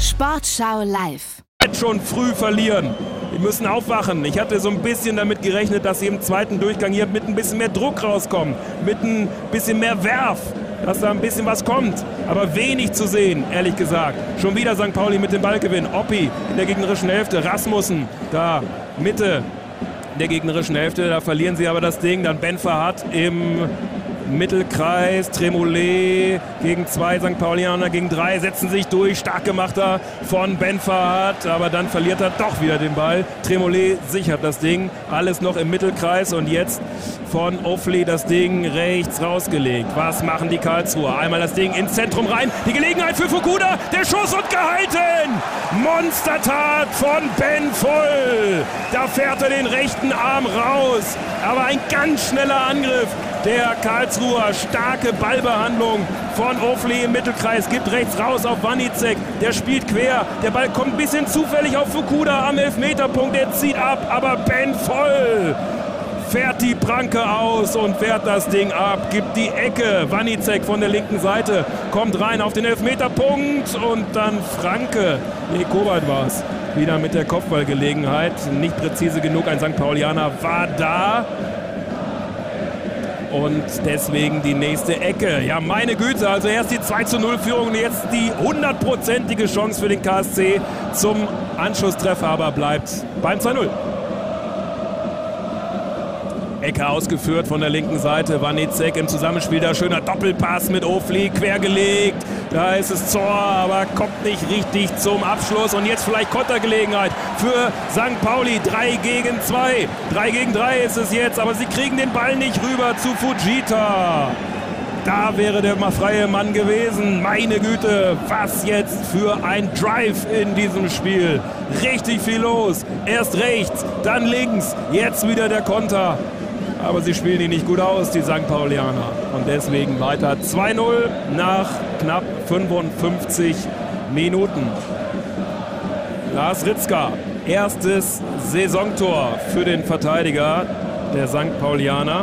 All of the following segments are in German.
Sportschau live. Jetzt schon früh verlieren. Wir müssen aufwachen. Ich hatte so ein bisschen damit gerechnet, dass sie im zweiten Durchgang hier mit ein bisschen mehr Druck rauskommen, mit ein bisschen mehr Werf, dass da ein bisschen was kommt. Aber wenig zu sehen, ehrlich gesagt. Schon wieder St. Pauli mit dem Ballgewinn. Oppi in der gegnerischen Hälfte. Rasmussen da Mitte der gegnerischen Hälfte. Da verlieren sie aber das Ding. Dann Ben Farhat im Mittelkreis. Tremollet gegen 2 St. Paulianer gegen 3. Setzen sich durch. Stark gemachter von Ben Farhat. Aber dann verliert er doch wieder den Ball. Tremollet sichert das Ding. Alles noch im Mittelkreis. Und jetzt von Ofli das Ding rechts rausgelegt. Was machen die Karlsruher? Einmal das Ding ins Zentrum rein. Die Gelegenheit für Fukuda. Der Schuss und gehalten. Monstertat von Ben Voll. Da fährt er den rechten Arm raus. Aber ein ganz schneller Angriff der Karlsruher. Starke Ballbehandlung von Ofli im Mittelkreis. Gibt rechts raus auf Wanicek. Der spielt quer. Der Ball kommt ein bisschen zufällig auf Fukuda am Elfmeterpunkt. Der zieht ab. Aber Ben Voll fährt die Pranke aus und wehrt das Ding ab, gibt die Ecke. Wanicek von der linken Seite kommt rein auf den Elfmeterpunkt und dann Franke. Nee, Kobalt war es. Wieder mit der Kopfballgelegenheit. Nicht präzise genug, ein St. Paulianer war da. Und deswegen die nächste Ecke. Ja, meine Güte, also erst die 2:0-Führung und jetzt die 100%ige Chance für den KSC zum Anschlusstreffer, aber bleibt beim 2:0. Ecke ausgeführt von der linken Seite. Wanicek im Zusammenspiel. Da schöner Doppelpass mit Ofli. Quergelegt. Da ist es Zor, aber kommt nicht richtig zum Abschluss. Und jetzt vielleicht Kontergelegenheit für St. Pauli. 3 gegen 2. 3 gegen 3 ist es jetzt. Aber sie kriegen den Ball nicht rüber zu Fujita. Da wäre der mal freie Mann gewesen. Meine Güte, was jetzt für ein Drive in diesem Spiel. Richtig viel los. Erst rechts, dann links. Jetzt wieder der Konter. Aber sie spielen ihn nicht gut aus, die St. Paulianer. Und deswegen weiter 2:0 nach knapp 55 Minuten. Lars Ritzka, erstes Saisontor für den Verteidiger der St. Paulianer.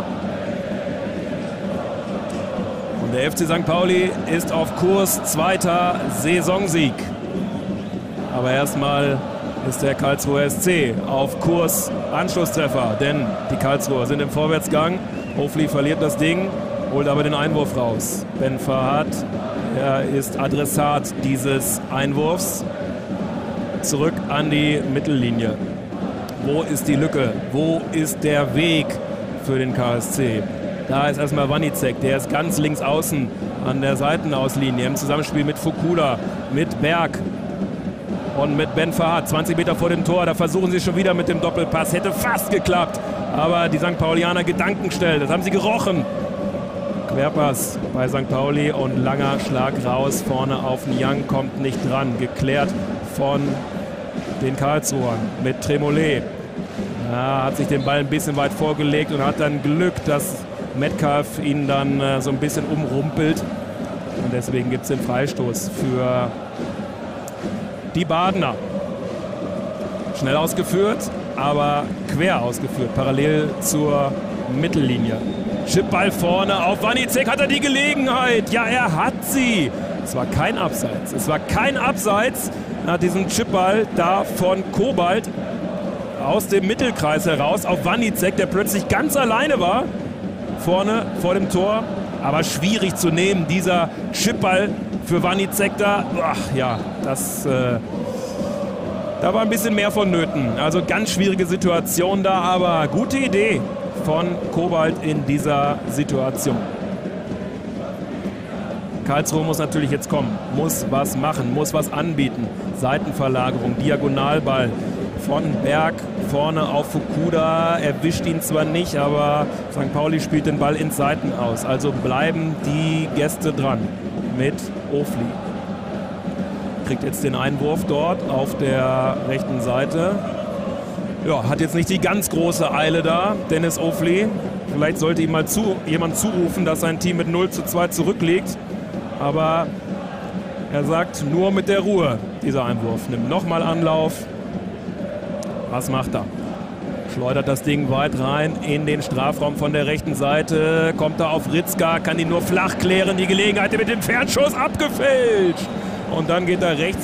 Und der FC St. Pauli ist auf Kurs, zweiter Saisonsieg. Aber erstmal ist der Karlsruher SC auf Kurs Anschlusstreffer, denn die Karlsruher sind im Vorwärtsgang. Ofli verliert das Ding, holt aber den Einwurf raus. Ben Farhat, er ist Adressat dieses Einwurfs. Zurück an die Mittellinie. Wo ist die Lücke? Wo ist der Weg für den KSC? Da ist erstmal Wanicek, der ist ganz links außen an der Seitenauslinie im Zusammenspiel mit Fukuda, mit Berg. Und mit Ben Farhat, 20 Meter vor dem Tor, da versuchen sie schon wieder mit dem Doppelpass. Hätte fast geklappt, aber die St. Paulianer Gedankenstellen, das haben sie gerochen. Querpass bei St. Pauli und langer Schlag raus, vorne auf Niang, kommt nicht dran. Geklärt von den Karlsruhern mit Tremollet. Ja, hat sich den Ball ein bisschen weit vorgelegt und hat dann Glück, dass Metcalf ihn dann so ein bisschen umrumpelt. Und deswegen gibt es den Freistoß für die Badener. Schnell ausgeführt, aber quer ausgeführt, parallel zur Mittellinie. Chipball vorne auf Wanicek, hat er die Gelegenheit? Ja, er hat sie. Es war kein Abseits. Es war kein Abseits nach diesem Chipball da von Kobalt aus dem Mittelkreis heraus auf Wanicek, der plötzlich ganz alleine war vorne vor dem Tor. Aber schwierig zu nehmen, dieser Chipball für Wanicek da. Ach ja, da war ein bisschen mehr vonnöten. Also ganz schwierige Situation da, aber gute Idee von Kobalt in dieser Situation. Karlsruhe muss natürlich jetzt kommen, muss was machen, muss was anbieten. Seitenverlagerung, Diagonalball von Berg vorne auf Fukuda, erwischt ihn zwar nicht, aber St. Pauli spielt den Ball ins Seiten aus. Also bleiben die Gäste dran mit Ofli. Kriegt jetzt den Einwurf dort auf der rechten Seite. Ja, hat jetzt nicht die ganz große Eile da, Dennis Ofli. Vielleicht sollte ihm mal jemand zurufen, dass sein Team mit 0:2 zurückliegt. Aber er sagt, nur mit der Ruhe, dieser Einwurf. Nimmt nochmal Anlauf. Was macht er? Schleudert das Ding weit rein in den Strafraum von der rechten Seite. Kommt er auf Ritzka, kann ihn nur flach klären. Die Gelegenheit mit dem Fernschuss abgefälscht. Und dann geht er rechts